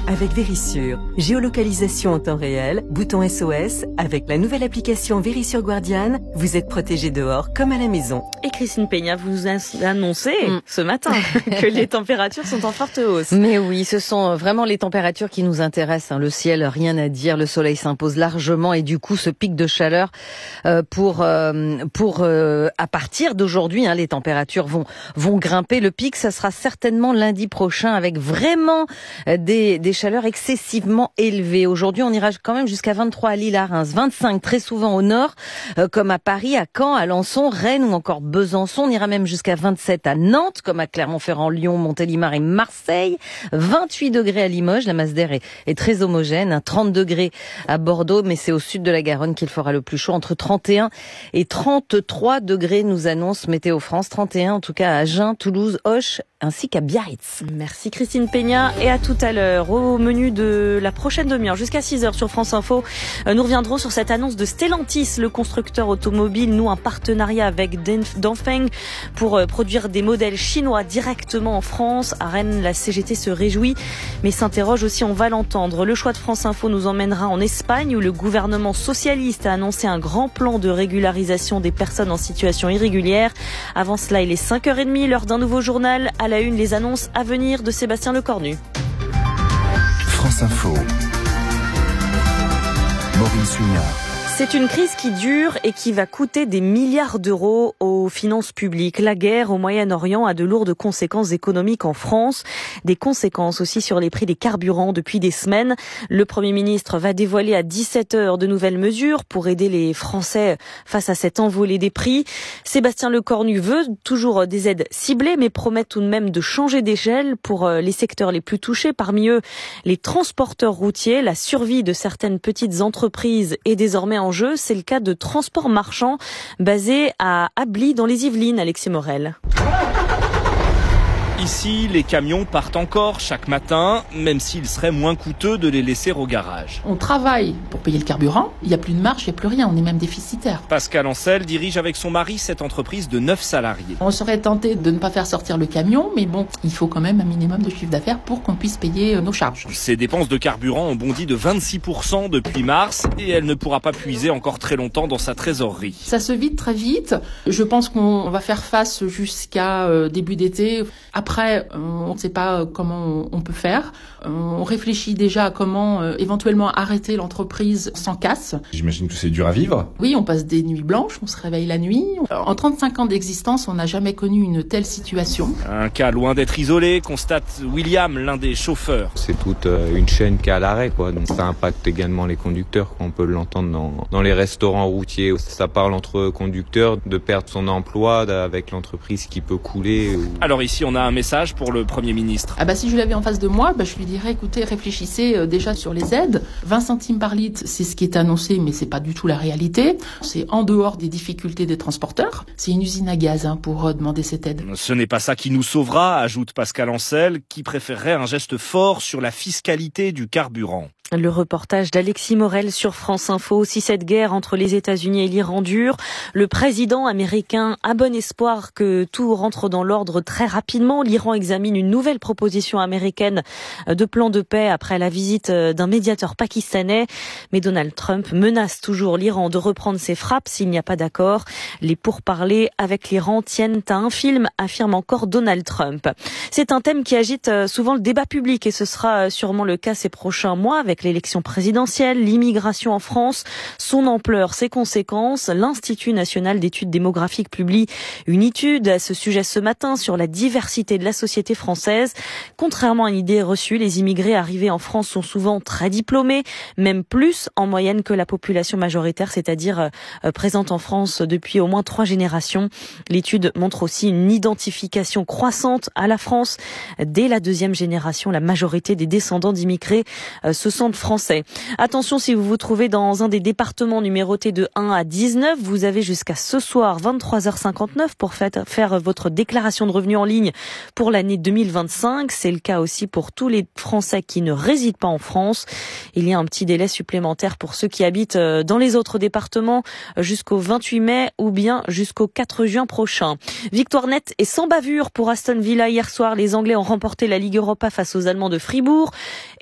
avec Verisure. Géolocalisation en temps réel, bouton SOS, avec la nouvelle application Verisure Guardian, vous êtes protégé dehors comme à la maison. Et Christine Peña, vous annoncez ce matin que les températures sont en forte hausse. Mais oui, ce sont vraiment les températures qui nous intéressent. Le ciel, rien à dire, le soleil s'impose largement et du coup, ce pic de chaleur pour à partir d'aujourd'hui, les températures vont grimper. Le pic, ça sera certainement lundi prochain avec vraiment des chaleurs excessivement élevées. Aujourd'hui, on ira quand même jusqu'à 23 à Lille, à Reims, 25 très souvent au nord, comme à Paris, à Caen, à Alençon, Rennes ou encore Besançon. On ira même jusqu'à 27 à Nantes, comme à Clermont-Ferrand, Lyon, Montélimar et Marseille. 28 degrés à Limoges, la masse d'air est très homogène. 30 degrés à Bordeaux, mais c'est au sud de la Garonne qu'il fera le plus chaud. Entre 31 et 33 degrés, nous annonce Météo France. 31 en tout cas à Agen, Toulouse, Auch, ainsi qu'à Biarritz. Merci Christine Peña et à tout à l'heure. Au menu de la prochaine demi-heure jusqu'à 6h sur France Info, nous reviendrons sur cette annonce de Stellantis, le constructeur automobile, noue un partenariat avec Dongfeng pour produire des modèles chinois directement en France. À Rennes, la CGT se réjouit mais s'interroge aussi, on va l'entendre. Le choix de France Info nous emmènera en Espagne où le gouvernement socialiste a annoncé un grand plan de régularisation des personnes en situation irrégulière. Avant cela, il est 5h30, l'heure d'un nouveau journal. À la une, les annonces à venir de Sébastien Lecornu. France Info. Maureen Sugnard. C'est une crise qui dure et qui va coûter des milliards d'euros aux finances publiques. La guerre au Moyen-Orient a de lourdes conséquences économiques en France, des conséquences aussi sur les prix des carburants depuis des semaines. Le Premier ministre va dévoiler à 17h de nouvelles mesures pour aider les Français face à cette envolée des prix. Sébastien Lecornu veut toujours des aides ciblées mais promet tout de même de changer d'échelle pour les secteurs les plus touchés, parmi eux les transporteurs routiers. La survie de certaines petites entreprises est désormais en jeu, c'est le cas de Transport Marchand basé à Ably dans les Yvelines, Alexis Morel. Ici, les camions partent encore chaque matin, même s'il serait moins coûteux de les laisser au garage. On travaille pour payer le carburant, il n'y a plus de marge, il n'y a plus rien, on est même déficitaire. Pascal Ancel dirige avec son mari cette entreprise de 9 salariés. On serait tenté de ne pas faire sortir le camion, mais bon, il faut quand même un minimum de chiffre d'affaires pour qu'on puisse payer nos charges. Ses dépenses de carburant ont bondi de 26% depuis mars et elle ne pourra pas puiser encore très longtemps dans sa trésorerie. Ça se vide très vite, je pense qu'on va faire face jusqu'à début d'été. Après, on ne sait pas comment on peut faire. On réfléchit déjà à comment éventuellement arrêter l'entreprise sans casse. J'imagine que c'est dur à vivre. Oui, on passe des nuits blanches, on se réveille la nuit. En 35 ans d'existence, on n'a jamais connu une telle situation. Un cas loin d'être isolé, constate William, l'un des chauffeurs. C'est toute une chaîne qui est à l'arrêt, quoi. Donc ça impacte également les conducteurs. On peut l'entendre dans les restaurants routiers. Ça parle entre conducteurs de perdre son emploi avec l'entreprise qui peut couler. Alors ici, on a un message pour le Premier ministre. Si je l'avais en face de moi, je lui dirais, écoutez, réfléchissez déjà sur les aides. 20 centimes par litre, c'est ce qui est annoncé, mais c'est pas du tout la réalité. C'est en dehors des difficultés des transporteurs. C'est une usine à gaz pour demander cette aide. Ce n'est pas ça qui nous sauvera, ajoute Pascal Ancel, qui préférerait un geste fort sur la fiscalité du carburant. Le reportage d'Alexis Morel sur France Info. Si cette guerre entre les États-Unis et l'Iran dure, le président américain a bon espoir que tout rentre dans l'ordre très rapidement. L'Iran examine une nouvelle proposition américaine de plan de paix après la visite d'un médiateur pakistanais. Mais Donald Trump menace toujours l'Iran de reprendre ses frappes s'il n'y a pas d'accord. Les pourparlers avec l'Iran tiennent à un film, affirme encore Donald Trump. C'est un thème qui agite souvent le débat public et ce sera sûrement le cas ces prochains mois avec l'élection présidentielle, l'immigration en France, son ampleur, ses conséquences. L'Institut national d'études démographiques publie une étude à ce sujet ce matin sur la diversité de la société française. Contrairement à une idée reçue, les immigrés arrivés en France sont souvent très diplômés, même plus en moyenne que la population majoritaire, c'est-à-dire présente en France depuis au moins 3 générations. L'étude montre aussi une identification croissante à la France. Dès la 2e génération, la majorité des descendants d'immigrés se sentent français. Attention, si vous vous trouvez dans un des départements numérotés de 1 à 19, vous avez jusqu'à ce soir 23h59 pour faire votre déclaration de revenus en ligne pour l'année 2025. C'est le cas aussi pour tous les Français qui ne résident pas en France. Il y a un petit délai supplémentaire pour ceux qui habitent dans les autres départements jusqu'au 28 mai ou bien jusqu'au 4 juin prochain. Victoire nette et sans bavure pour Aston Villa hier soir. Les Anglais ont remporté la Ligue Europa face aux Allemands de Fribourg.